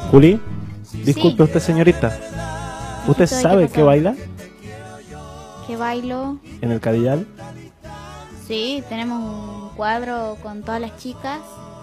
Juli, disculpe usted, señorita. ¿Usted Chiquito, sabe ¿qué qué pasó? baila ¿Qué bailo? en el Cadillal? Sí, tenemos un cuadro con todas las chicas,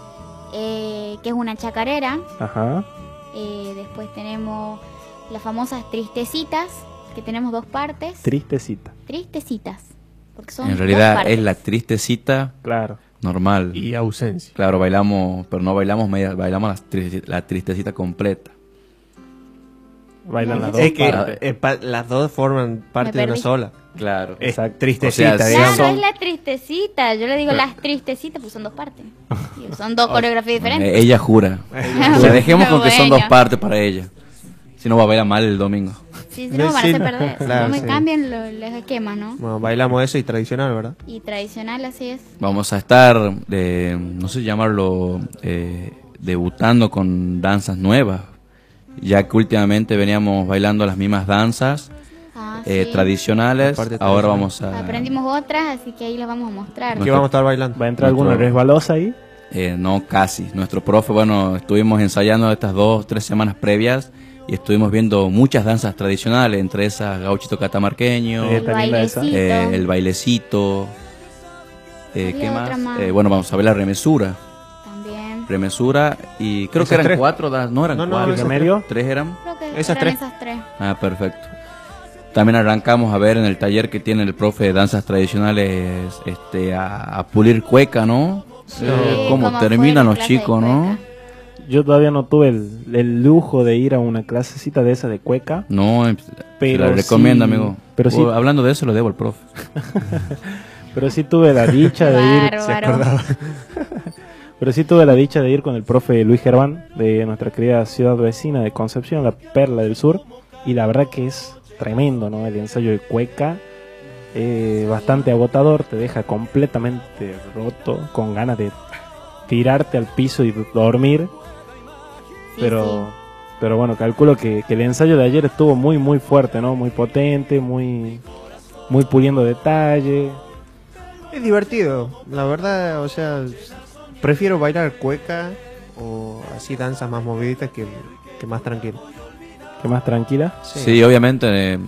que es una chacarera. Ajá. Después tenemos las famosas tristecitas, que tenemos dos partes. Tristecita. Tristecitas, porque son En realidad dos partes. es la tristecita Claro. normal. Y ausencia. Claro, bailamos, pero no bailamos media, bailamos la tristecita completa. Bailan las dos Es que partes. las dos forman parte Me de una perdí. sola. Claro. Es Exacto. tristecita, O sea, digamos. Claro, es la tristecita. Yo le digo las tristecitas, pues son dos partes. Y son dos coreografías diferentes. Ella jura. O sea, dejemos con que son dos partes para ella. Si no va a bailar mal el domingo. Sí, si no, van a hacer perder. Claro, No me sí. cambien los esquemas, ¿no? Bueno, bailamos eso y tradicional, ¿verdad? Y tradicional, así es. Vamos a estar, no sé llamarlo, debutando con danzas nuevas. Ya que últimamente veníamos bailando las mismas danzas Ah, sí. tradicionales. La parte Ahora tradicional. vamos a... Aprendimos otras, así que ahí las vamos a mostrar. ¿Qué vamos a estar bailando? ¿Va a entrar alguna Nuestro- resbalosa ahí? No, casi. Nuestro profe, bueno, estuvimos ensayando estas 2-3 semanas previas y estuvimos viendo muchas danzas tradicionales, entre esas gauchito catamarqueño, Sí, está linda esa. el bailecito. ¿Qué Había otra más? más. Bueno, vamos a ver la remesura. También. Remesura y creo Esas que eran tres. 4, no eran No, no, 4. esas ¿Remedio? 3 eran. Creo que Esas eran tres. esas tres. Ah, perfecto. También arrancamos a ver en el taller que tiene el profe de danzas tradicionales a pulir cueca, ¿no? Cómo cómo fue terminan la los clase de chicos, ¿no? cueca. Yo todavía no tuve el lujo de ir a una clasecita de esa de cueca. No, Pero se la recomiendo, sí- amigo. pero sí- Hablando de eso, lo debo al profe. Pero sí tuve la dicha de ir. Bárbaro. Pero sí tuve la dicha de ir con el profe Luis Gerván de nuestra querida ciudad vecina de Concepción, la Perla del Sur. Y la verdad que es tremendo, ¿no? El ensayo de cueca, bastante agotador, te deja completamente roto, con ganas de tirarte al piso y dormir. Sí, Pero bueno, calculo que el ensayo de ayer estuvo muy muy fuerte, ¿no? Muy potente, muy puliendo detalle. Es divertido, la verdad, o sea, prefiero bailar cueca o así danzas más moviditas que más tranquilo. Que más tranquila. Sí, obviamente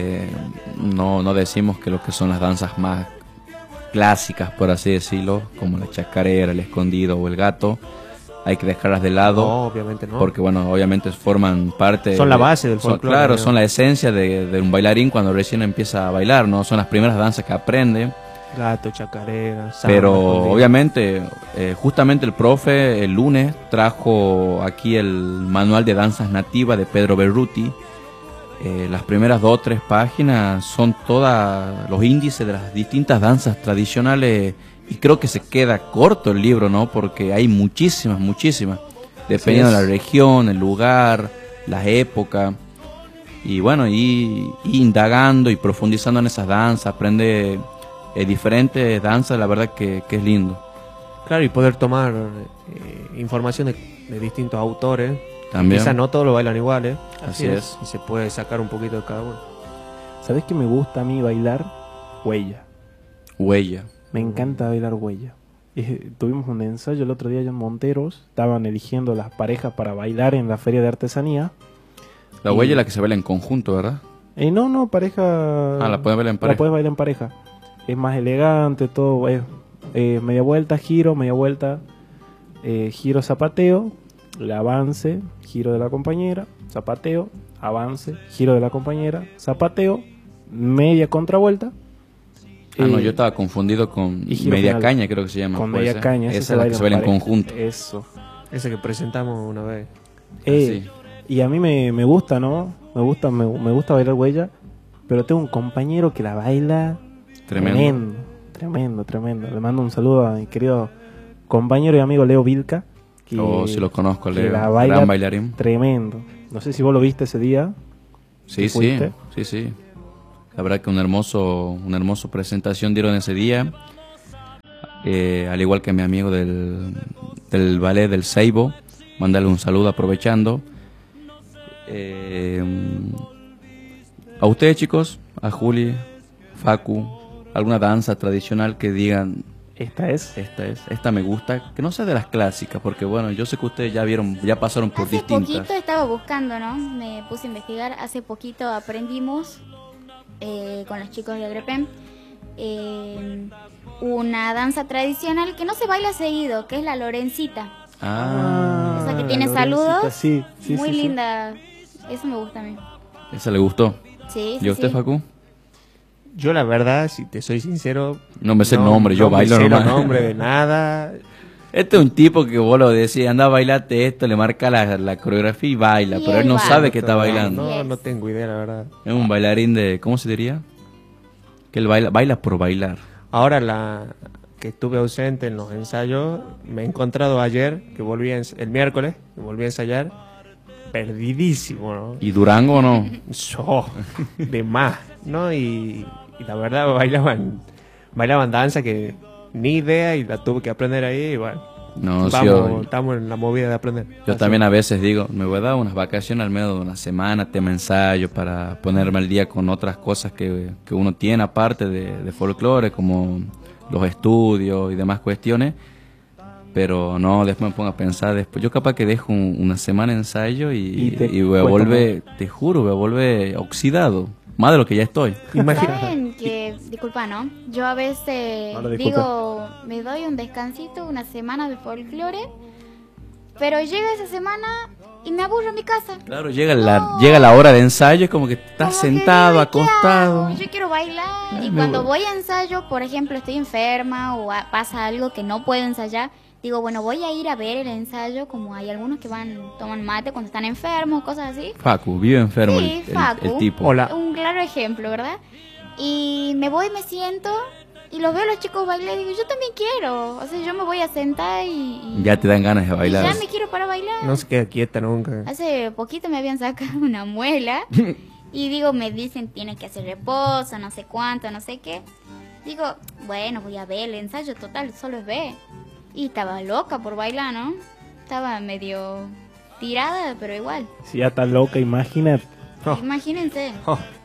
no decimos que lo que son las danzas más clásicas, por así decirlo, como la chacarera, el escondido o el gato, hay que dejarlas de lado. No, obviamente no. Porque bueno, obviamente forman parte... Son la base del folclore, Claro, ¿no? son la esencia de un bailarín cuando recién empieza a bailar, ¿no? Son las primeras danzas que aprende. Gato, chacarera, samba, Pero escondido. obviamente, justamente el profe el lunes trajo aquí el manual de danzas nativas de Pedro Berruti. Las primeras 2 o 3 páginas son todos los índices de las distintas danzas tradicionales y creo que se queda corto el libro, ¿no? Porque hay muchísimas, dependiendo de la región, el lugar, las épocas. Y bueno, y indagando y profundizando en esas danzas, aprende diferentes danzas, la verdad que es lindo. Claro, y poder tomar información de distintos autores. También. Quizás no todos lo bailan iguales. Así es. Y se puede sacar un poquito de cada uno. ¿Sabes qué me gusta a mí bailar? Huella. Huella. Me encanta bailar huella. Tuvimos un ensayo el otro día allá en Monteros. Estaban eligiendo las parejas para bailar en la feria de artesanía. La huella es la que se baila en conjunto, ¿verdad? No, pareja. Ah, la pueden bailar en pareja. La puedes bailar en pareja. Es más elegante, todo. Es media vuelta, giro, media vuelta, giro, zapateo, el avance, giro de la compañera, zapateo, avance, giro de la compañera, zapateo, media contravuelta. No, yo estaba confundido con y giro media final. caña, creo que se llama. Con puede media ser. caña. ese Esa es la que se baila en pareja. conjunto. Eso. Ese que presentamos una vez. Así. Y a mí me gusta, ¿no? Me gusta bailar huella, pero tengo un compañero que la baila Tremendo. tremendo. Le mando un saludo a mi querido compañero y amigo Leo Vilca. Que, Si lo conozco, que Leo. la baila Gran bailarín. tremendo. No sé si vos lo viste ese día. Sí. fuiste? Sí. La verdad que una hermoso presentación dieron ese día. Al igual que mi amigo del ballet del Seibo. Mandarle un saludo aprovechando. A ustedes, chicos, a Juli, Facu, alguna danza tradicional que digan, Esta me gusta, que no sea de las clásicas, porque bueno, yo sé que ustedes ya vieron, ya pasaron por Hace distintas. poquito estaba buscando, ¿no? Me puse a investigar. Hace poquito aprendimos con los chicos de Agrepén una danza tradicional que no se baila seguido, que es la Lorencita. Esa que tiene Lorencita, saludos. sí, Muy sí. linda. Eso me gusta a mí. ¿Esa le gustó? Sí, ¿Y a usted, sí. Facu? Yo la verdad, si te soy sincero... No me sé el nombre, yo no bailo me sé nomás. el nombre de nada. Este es un tipo que vos lo decís, anda a bailarte esto, le marca la coreografía y baila, Y pero él él no baila. sabe que está bailando. Yes. No tengo idea, la verdad. Es un bailarín de, ¿cómo se diría? Que él baila por bailar. Ahora la que estuve ausente en los ensayos, me he encontrado ayer, que volví el miércoles, que volví a ensayar, perdidísimo, ¿no? ¿Y Durango o no? Yo, de más, ¿no? Y la verdad bailaban danza que ni idea y la tuve que aprender ahí y bueno. No, sí, yo Estamos en la movida de aprender. también a veces digo, me voy a dar unas vacaciones al medio de una semana, tema ensayo, para ponerme al día con otras cosas que uno tiene aparte de folclore, como los estudios y demás cuestiones. Pero no, después me pongo a pensar, después yo capaz que dejo una semana de ensayo y voy a cuesta volver, te juro, voy a volver oxidado, más de lo que ya estoy. ¿Saben que, disculpa, ¿no? Yo a veces No, disculpa. digo, me doy un descansito, una semana de folclore, pero llega esa semana y me aburro en mi casa. Claro, llega la hora de ensayo, es como que estás Como que sentado, digo, ¿qué acostado. hago? Yo quiero bailar. Y me cuando voy. voy a ensayo, por ejemplo, estoy enferma o pasa algo que no puedo ensayar, digo, bueno, voy a ir a ver el ensayo, como hay algunos que toman mate cuando están enfermos, cosas así. Facu, vive enfermo Sí, el Facu. tipo. Hola. Un claro ejemplo, ¿verdad? Y me voy, me siento y los veo a los chicos bailar y digo, yo también quiero. O sea, yo me voy a sentar y Ya te dan ganas de y bailar. ya me quiero para bailar. No se queda quieta nunca. Hace poquito me habían sacado una muela y digo, me dicen, tienes que hacer reposo, no sé cuánto, no sé qué. Digo, bueno, voy a ver el ensayo, total, solo es ver. Y estaba loca por bailar, ¿no? Estaba medio tirada, pero igual. Si ya está loca, imagínate. Oh. Imagínense. Oh,